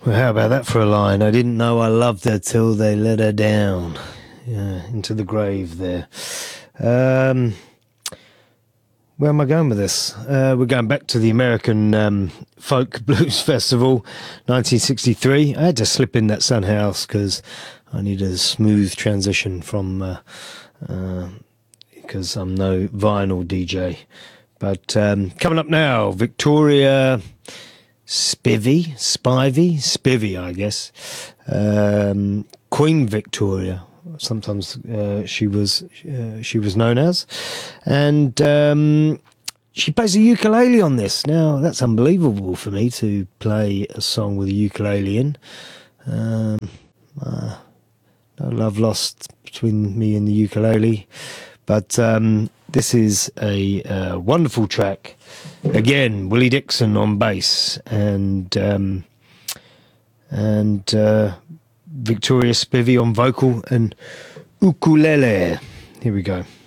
Well, how about that for a line? I didn't know I loved her till they let her down. Yeah, into the grave there. Where am I going with this? We're going back to the American Folk Blues Festival, 1963. I had to slip in that Son House because I needed a smooth transition from because I'm no vinyl DJ. But coming up now, Victoria Spivey, I guess. Queen Victoria. Sometimes she was known as, and she plays a ukulele on this. Now that's unbelievable for me to play a song with a ukulele in. No love lost between me and the ukulele, but this is a wonderful track. Again, Willie Dixon on bass and Victoria Spivey on vocal and ukulele. Here we go.